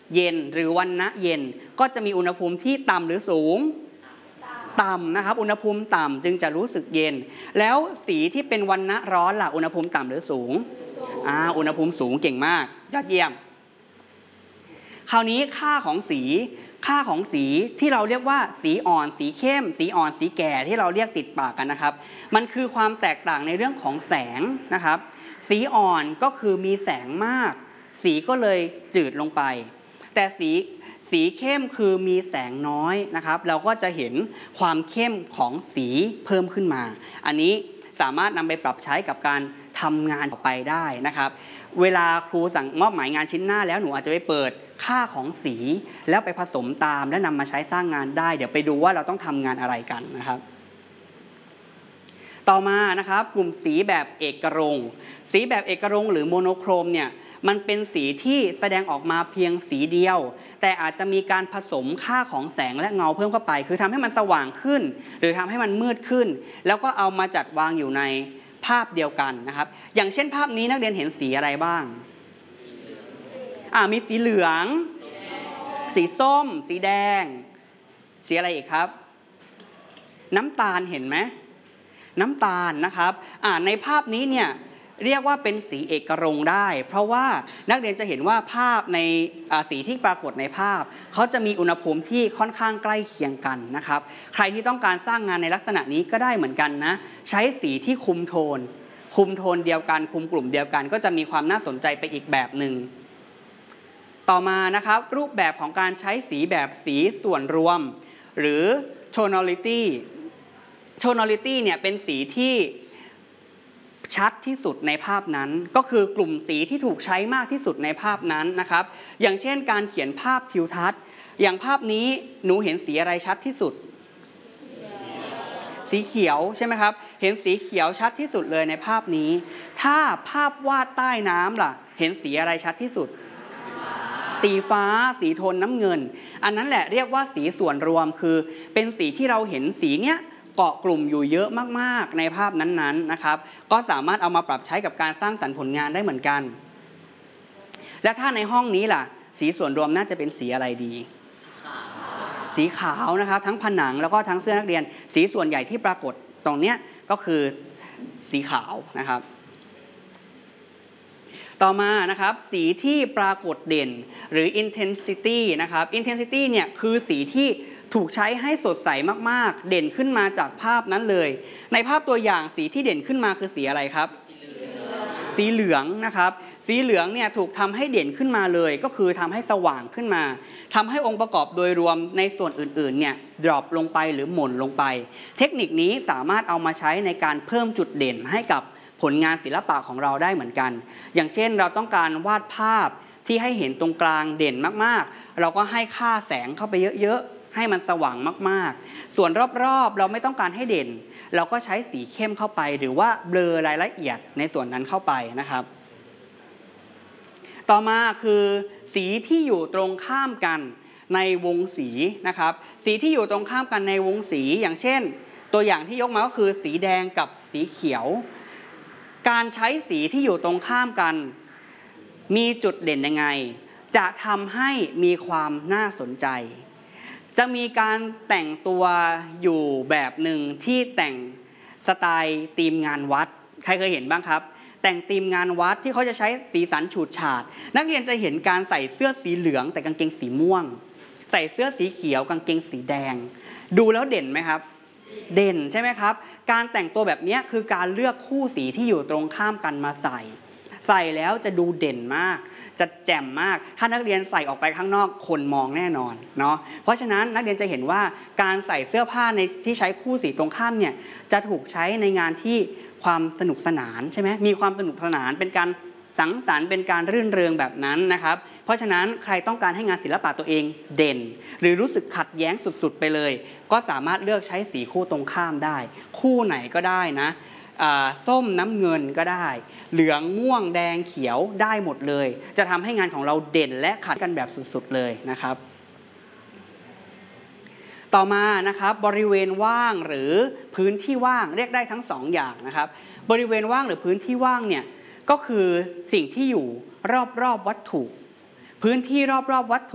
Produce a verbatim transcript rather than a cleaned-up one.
เย็นหรือวรรณะเย็นก็จะมีอุณหภูมิที่ต่ำหรือสูงต่ำนะครับอุณหภูมิต่ำจึงจะรู้สึกเย็นแล้วสีที่เป็นวรรณะร้อนล่ะอุณหภูมิต่ำหรือสูงอ่าอุณหภูมิสูงเก่งมากยอดเยี่ยมคราวนี้ค่าของสีค่าของสีที่เราเรียกว่าสีอ่อนสีเข้มสีอ่อนสีแก่ที่เราเรียกติดปากกันนะครับมันคือความแตกต่างในเรื่องของแสงนะครับสีอ่อนก็คือมีแสงมากสีก็เลยจืดลงไปแต่สีสีเข้มคือมีแสงน้อยนะครับเราก็จะเห็นความเข้มของสีเพิ่มขึ้นมาอันนี้สามารถนำไปปรับใช้กับการทำงานต่อไปได้นะครับเวลาครูสั่งมอบหมายงานชิ้นหน้าแล้วหนูอาจจะไปเปิดค่าของสีแล้วไปผสมตามและนำมาใช้สร้างงานได้เดี๋ยวไปดูว่าเราต้องทำงานอะไรกันนะครับต่อมานะครับกลุ่มสีแบบเอกรงค์สีแบบเอกรงค์หรือโมโนโครมเนี่ยมันเป็นสีที่แสดงออกมาเพียงสีเดียวแต่อาจจะมีการผสมค่าของแสงและเงาเพิ่มเข้าไปคือทำให้มันสว่างขึ้นหรือทำให้มันมืดขึ้นแล้วก็เอามาจัดวางอยู่ในภาพเดียวกันนะครับอย่างเช่นภาพนี้นักเรียนเห็นสีอะไรบ้างอ่ามีสีเหลืองสีส้มสีแดงสีอะไรอีกครับน้ำตาลเห็นไหมน้ำตาลนะครับอ่าในภาพนี้เนี่ยเรียกว่าเป็นสีเอกรงค์ได้เพราะว่านักเรียนจะเห็นว่าภาพในสีที่ปรากฏในภาพเขาจะมีอุณหภูมิที่ค่อนข้างใกล้เคียงกันนะครับใครที่ต้องการสร้างงานในลักษณะนี้ก็ได้เหมือนกันนะใช้สีที่คุมโทนคุมโทนเดียวกันคุมกลุ่มเดียวกันก็จะมีความน่าสนใจไปอีกแบบหนึ่งต่อมานะครับรูปแบบของการใช้สีแบบสีส่วนรวมหรือ tonality tonality เนี่ยเป็นสีที่ชัดที่สุดในภาพนั้นก็คือกลุ่มสีที่ถูกใช้มากที่สุดในภาพนั้นนะครับอย่างเช่นการเขียนภาพทิวทัศน์อย่างภาพนี้หนูเห็นสีอะไรชัดที่สุดสีเขียวใช่ไหมครับเห็นสีเขียวชัดที่สุดเลยในภาพนี้ถ้าภาพวาดใต้น้ำล่ะเห็นสีอะไรชัดที่สุดสีฟ้าสีโทนน้ำเงินอันนั้นแหละเรียกว่าสีส่วนรวมคือเป็นสีที่เราเห็นสีเนี้ยเกาะกลุ่มอยู่เยอะมากๆในภาพนั้นๆนะครับก็สามารถเอามาปรับใช้กับการสร้างสรรค์ผลงานได้เหมือนกันและถ้าในห้องนี้ล่ะสีส่วนรวมน่าจะเป็นสีอะไรดีสีขาวนะครับทั้งผนังแล้วก็ทั้งเสื้อนักเรียนสีส่วนใหญ่ที่ปรากฏตรงเนี้ยก็คือสีขาวนะครับต่อมานะครับสีที่ปรากฏเด่นหรือ intensity นะครับ intensity เนี่ยคือสีที่ถูกใช้ให้สดใสมากๆเด่นขึ้นมาจากภาพนั้นเลยในภาพตัวอย่างสีที่เด่นขึ้นมาคือสีอะไรครับสีเหลืองนะครับสีเหลืองเนี่ยถูกทำให้เด่นขึ้นมาเลยก็คือทำให้สว่างขึ้นมาทำให้องค์ประกอบโดยรวมในส่วนอื่นๆเนี่ยดรอปลงไปหรือหม่นลงไปเทคนิคนี้สามารถเอามาใช้ในการเพิ่มจุดเด่นให้กับผลงานศิลปะของเราได้เหมือนกันอย่างเช่นเราต้องการวาดภาพที่ให้เห็นตรงกลางเด่นมากๆเราก็ให้ค่าแสงเข้าไปเยอะๆให้มันสว่างมากๆส่วนรอบๆเราไม่ต้องการให้เด่นเราก็ใช้สีเข้มเข้าไปหรือว่าเบลอรายละเอียดในส่วนนั้นเข้าไปนะครับต่อมาคือสีที่อยู่ตรงข้ามกันในวงสีนะครับสีที่อยู่ตรงข้ามกันในวงสีอย่างเช่นตัวอย่างที่ยกมาก็คือสีแดงกับสีเขียวการใช้สีที่อยู่ตรงข้ามกันมีจุดเด่นยังไงจะทำให้มีความน่าสนใจจะมีการแต่งตัวอยู่แบบหนึ่งที่แต่งสไตล์ธีมงานวัดใครเคยเห็นบ้างครับแต่งธีมงานวัดที่เขาจะใช้สีสันฉูดฉาดนักเรียนจะเห็นการใส่เสื้อสีเหลืองแต่กางเกงสีม่วงใส่เสื้อสีเขียวกางเกงสีแดงดูแล้วเด่นไหมครับเด่นใช่ไหมครับการแต่งตัวแบบนี้คือการเลือกคู่สีที่อยู่ตรงข้ามกันมาใส่ใส่แล้วจะดูเด่นมากจะแจ่มมากถ้านักเรียนใส่ออกไปข้างนอกคนมองแน่นอนเนาะเพราะฉะนั้นนักเรียนจะเห็นว่าการใส่เสื้อผ้าในที่ใช้คู่สีตรงข้ามเนี่ยจะถูกใช้ในงานที่ความสนุกสนานใช่ไหมมีความสนุกสนานเป็นการสังสรรค์เป็นการรื่นเริงแบบนั้นนะครับเพราะฉะนั้นใครต้องการให้งานศิลปะตัวเองเด่นหรือรู้สึกขัดแย้งสุดๆไปเลยก็สามารถเลือกใช้สีคู่ตรงข้ามได้คู่ไหนก็ได้นะส้มน้ำเงินก็ได้เหลืองม่วงแดงเขียวได้หมดเลยจะทำให้งานของเราเด่นและขัดกันแบบสุดๆเลยนะครับต่อมานะครับบริเวณว่างหรือพื้นที่ว่างเรียกได้ทั้งสองอย่างนะครับบริเวณว่างหรือพื้นที่ว่างเนี่ยก็คือสิ่งที่อยู่รอบๆวัตถุพื้นที่รอบๆวัตถุ